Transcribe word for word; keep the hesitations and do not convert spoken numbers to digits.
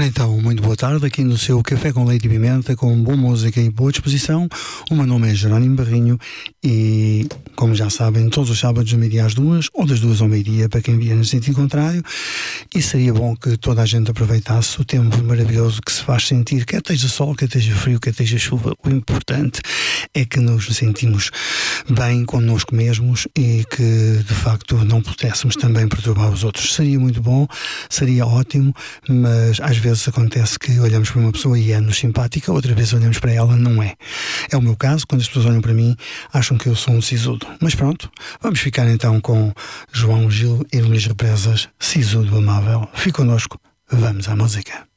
Ora então, muito boa tarde aqui no seu Café com Leite e Pimenta, com boa música e boa disposição. O meu nome é Jerónimo Barrinho e, como já sabem, todos os sábados do meio-dia às duas, ou das duas ao meio-dia para quem vier no sentido contrário, e seria bom que toda a gente aproveitasse o tempo maravilhoso que se faz sentir, quer esteja sol, quer esteja frio, quer esteja chuva. O importante é que nos sentimos bem connosco mesmos e que, de facto, não pudéssemos também perturbar os outros. Seria muito bom, seria ótimo, mas às vezes acontece que olhamos para uma pessoa e é-nos simpática, outra vez olhamos para ela, não é. É o meu caso, quando as pessoas olham para mim, acham que eu sou um sisudo. Mas pronto, vamos ficar então com João Gil e Luís Represas, Sisudo Amável. Fique connosco, vamos à música.